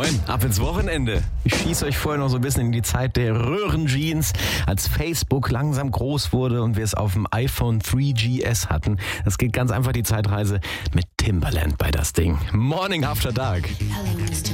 Moin, ab ins Wochenende. Ich schieße euch vorher noch so ein bisschen in die Zeit der Röhrenjeans, als Facebook langsam groß wurde und wir es auf dem iPhone 3GS hatten. Das geht ganz einfach die Zeitreise mit Timbaland bei das Ding. Morning After Dark. Hello, Mr.